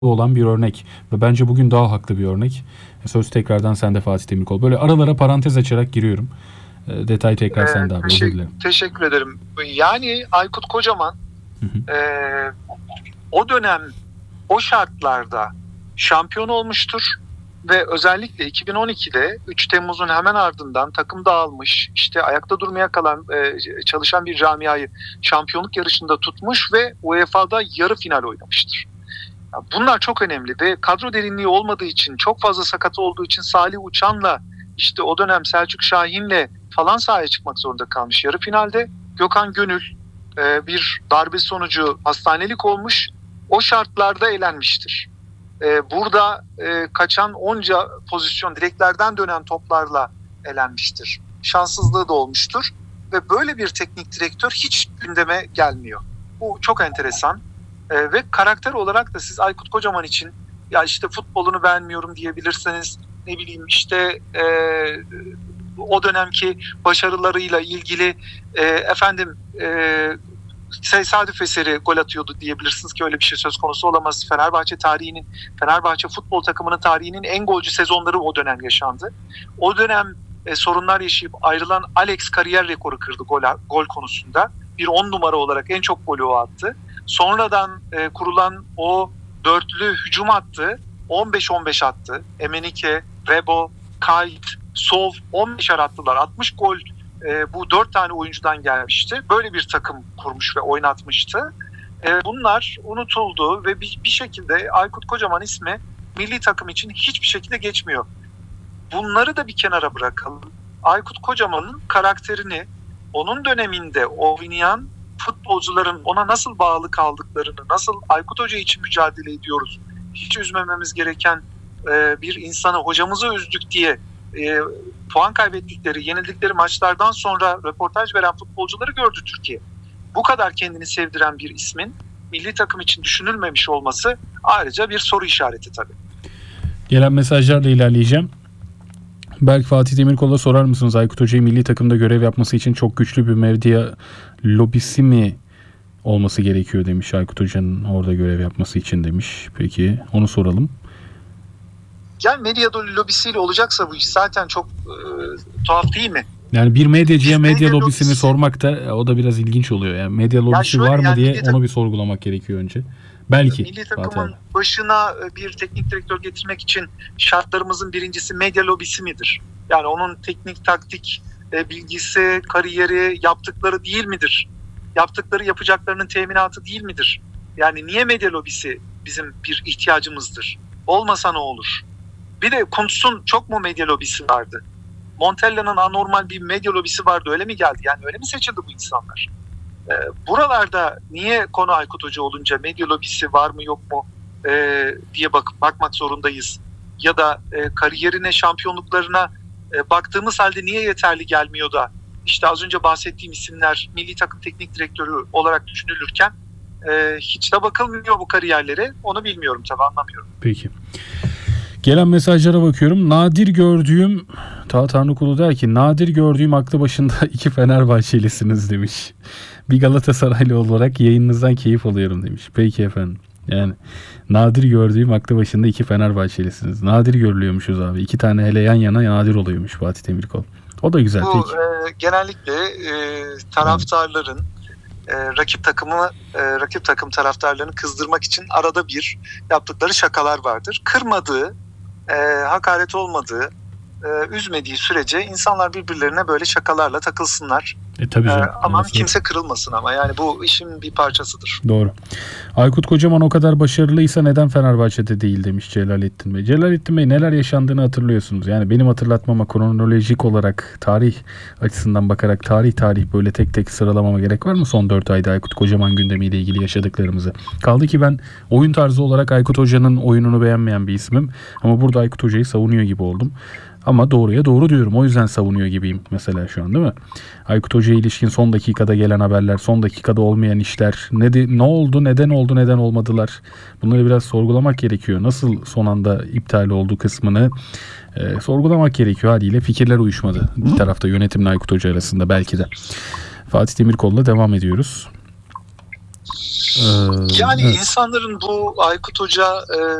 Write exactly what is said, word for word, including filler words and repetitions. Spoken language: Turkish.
olan bir örnek ve bence bugün daha haklı bir örnek. Söz tekrardan sende Fatih Demirkol. Böyle aralara parantez açarak giriyorum. E, detay tekrar Ee, sende abi. teşekkür, Özür dilerim. teşekkür ederim. Yani Aykut Kocaman Hı hı. e, o dönem o şartlarda şampiyon olmuştur ve özellikle iki bin on ikide üç Temmuz'un hemen ardından takım dağılmış, işte ayakta durmaya kalan e, çalışan bir camiayı şampiyonluk yarışında tutmuş ve U E F A'da yarı final oynamıştır. Bunlar çok önemli ve kadro derinliği olmadığı için, çok fazla sakatı olduğu için Salih Uçan'la, işte o dönem Selçuk Şahin'le falan sahaya çıkmak zorunda kalmış yarı finalde. Gökhan Gönül e, bir darbe sonucu hastanelik olmuş, o şartlarda elenmiştir. E, burada e, kaçan onca pozisyon, direklerden dönen toplarla elenmiştir. Şanssızlığı da olmuştur ve böyle bir teknik direktör hiç gündeme gelmiyor. Bu çok enteresan. Ee, ve karakter olarak da siz Aykut Kocaman için ya işte futbolunu beğenmiyorum diyebilirsiniz, ne bileyim işte e, o dönemki başarılarıyla ilgili e, efendim e, tesadüf eseri gol atıyordu diyebilirsiniz ki öyle bir şey söz konusu olamaz. Fenerbahçe tarihinin, Fenerbahçe futbol takımının tarihinin en golcü sezonları o dönem yaşandı. O dönem e, sorunlar yaşayıp ayrılan Alex kariyer rekoru kırdı gol, gol konusunda. Bir on numara olarak en çok golü o attı. Sonradan e, kurulan o dörtlü hücum hattı on beş on beş attı. Emenike, Rebo, Kayt, Sov on beşer attılar. altmış gol e, bu dört tane oyuncudan gelmişti. Böyle bir takım kurmuş ve oynatmıştı. E, bunlar unutuldu ve bir, bir şekilde Aykut Kocaman ismi milli takım için hiçbir şekilde geçmiyor. Bunları da bir kenara bırakalım. Aykut Kocaman'ın karakterini, onun döneminde oynayan futbolcuların ona nasıl bağlı kaldıklarını, nasıl Aykut Hoca için mücadele ediyoruz, hiç üzmememiz gereken e, bir insanı hocamızı üzdük diye e, puan kaybettikleri, yenildikleri maçlardan sonra röportaj veren futbolcuları gördü Türkiye. Bu kadar kendini sevdiren bir ismin milli takım için düşünülmemiş olması ayrıca bir soru işareti tabii. Gelen mesajlarla ilerleyeceğim. Belki Fatih Demirkol'a sorar mısınız, Aykut Hoca'yı milli takımda görev yapması için çok güçlü bir medya lobisi mi olması gerekiyor demiş, Aykut Hoca'nın orada görev yapması için demiş. Peki onu soralım. Yani medya lobisiyle olacaksa bu iş zaten çok e, tuhaf değil mi? Yani bir medyacıya Biz medya medya lobisini lobisi... sormak da o da biraz ilginç oluyor. Yani medya lobisi şöyle, var mı yani diye milli onu bir sorgulamak gerekiyor önce. Belki. Milli takımın başına bir teknik direktör getirmek için şartlarımızın birincisi medya lobisi midir? Yani onun teknik taktik bilgisi, kariyeri, yaptıkları değil midir? Yaptıkları yapacaklarının teminatı değil midir? Yani niye medya lobisi bizim bir ihtiyacımızdır? Olmasa ne olur? Bir de Kuntz'un çok mu medya lobisi vardı? Montella'nın anormal bir medya lobisi vardı, öyle mi geldi? Yani öyle mi seçildi bu insanlar? E, buralarda niye konu Aykut Hoca olunca medya lobisi var mı yok mu e, diye bak, bakmak zorundayız. Ya da e, kariyerine, şampiyonluklarına e, baktığımız halde niye yeterli gelmiyor da işte az önce bahsettiğim isimler milli takım teknik direktörü olarak düşünülürken e, hiç de bakılmıyor bu kariyerlere, onu bilmiyorum tabii, anlamıyorum. Peki. Gelen mesajlara bakıyorum. Nadir gördüğüm, Ta Tanrıkulu der ki, nadir gördüğüm aklı başında iki Fenerbahçelisiniz demiş. Bir Galatasaraylı olarak yayınınızdan keyif alıyorum demiş. Peki efendim. Yani nadir gördüğüm aklı başında iki Fenerbahçelisiniz. Nadir görülüyormuşuz abi. İki tane hele yan yana nadir oluyormuş Fatih Demirkol. O da güzel. Bu peki. E, genellikle e, taraftarların e, rakip takımı e, rakip takım taraftarlarını kızdırmak için arada bir yaptıkları şakalar vardır. Kırmadığı, e, hakaret olmadığı, e, üzmediği sürece insanlar birbirlerine böyle şakalarla takılsınlar. E tabii canım. E, aman Nasıl? kimse kırılmasın ama yani bu işin bir parçasıdır. Doğru. Aykut Kocaman o kadar başarılıysa neden Fenerbahçe'de değil demiş Celalettin Bey. Celalettin Bey, neler yaşandığını hatırlıyorsunuz. Yani benim hatırlatmama, kronolojik olarak tarih açısından bakarak tarih tarih böyle tek tek sıralamama gerek var mı son dört ayda Aykut Kocaman gündemiyle ilgili yaşadıklarımızı? Kaldı ki ben oyun tarzı olarak Aykut Hoca'nın oyununu beğenmeyen bir ismim. Ama burada Aykut Hoca'yı savunuyor gibi oldum. Ama doğruya doğru diyorum. O yüzden savunuyor gibiyim mesela şu an, değil mi? Aykut Hoca'ya ilişkin son dakikada gelen haberler, son dakikada olmayan işler. Ne, de, ne oldu, neden oldu, neden olmadılar? Bunları biraz sorgulamak gerekiyor. Nasıl son anda iptal oldu kısmını e, sorgulamak gerekiyor haliyle. Fikirler uyuşmadı bir tarafta yönetimle Aykut Hoca arasında belki de. Fatih Demirkol'la devam ediyoruz. Ee, Yani evet. insanların bu Aykut Hoca e,